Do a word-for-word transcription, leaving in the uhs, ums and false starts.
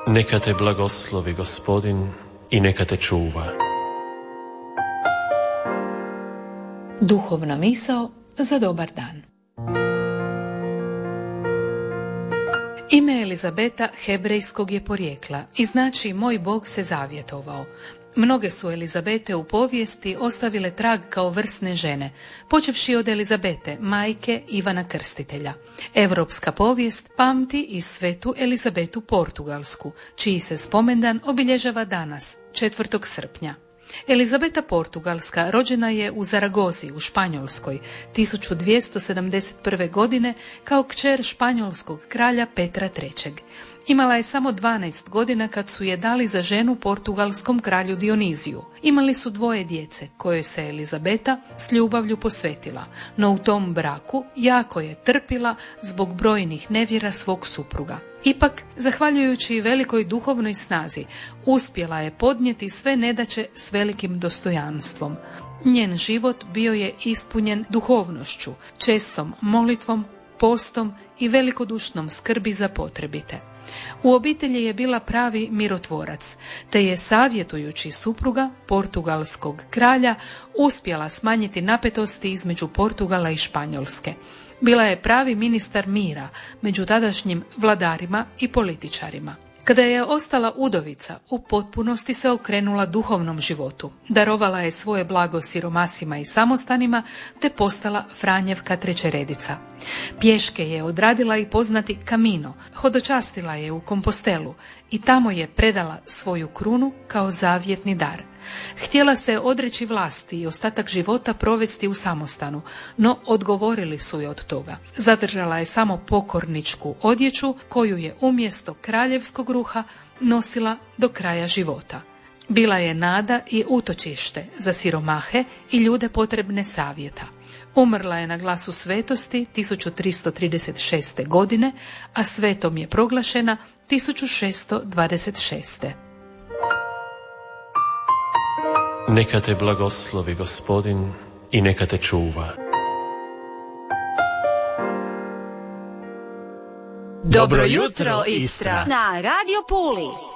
Neka te blagoslovi Gospodin i neka te čuva. Duhovna misao za dobar dan. Ime Elizabeta hebrejskog je porijekla i znači moj Bog se zavjetovao. Mnoge su Elizabete u povijesti ostavile trag kao vrsne žene, počevši od Elizabete, majke Ivana Krstitelja. Europska povijest pamti i svetu Elizabetu Portugalsku, čiji se spomendan obilježava danas, četvrtog srpnja. Elizabeta Portugalska rođena je u Zaragozi u Španjolskoj tisuću dvjesto sedamdeset prve. godine kao kćer španjolskog kralja Petra trećeg. Imala je samo dvanaest godina kad su je dali za ženu portugalskom kralju Dioniziju. Imali su dvoje djece kojoj se Elizabeta s ljubavlju posvetila, no u tom braku jako je trpila zbog brojnih nevjera svog supruga. Ipak, zahvaljujući velikoj duhovnoj snazi, uspjela je podnijeti sve nedaće s velikim dostojanstvom. Njen život bio je ispunjen duhovnošću, čestom molitvom, postom i velikodušnom skrbi za potrebite. U obitelji je bila pravi mirotvorac, te je savjetujući supruga portugalskog kralja uspjela smanjiti napetosti između Portugala i Španjolske. Bila je pravi ministar mira među tadašnjim vladarima i političarima. Kada je ostala udovica, u potpunosti se okrenula duhovnom životu. Darovala je svoje blago siromasima i samostanima, te postala Franjevka trećeredica. Pješke je odradila i poznati Camino, hodočastila je u Kompostelu i tamo je predala svoju krunu kao zavjetni dar. Htjela se odreći vlasti i ostatak života provesti u samostanu, no odgovorili su je od toga. Zadržala je samo pokorničku odjeću koju je umjesto kraljevskog ruha nosila do kraja života. Bila je nada i utočište za siromahe i ljude potrebne savjeta. Umrla je na glasu svetosti tisuću tristo trideset šeste. godine, a svetom je proglašena tisuću šesto dvadeset šeste. Neka te blagoslovi Gospodin i neka te čuva. Dobro jutro, Istra! Na Radio Puli.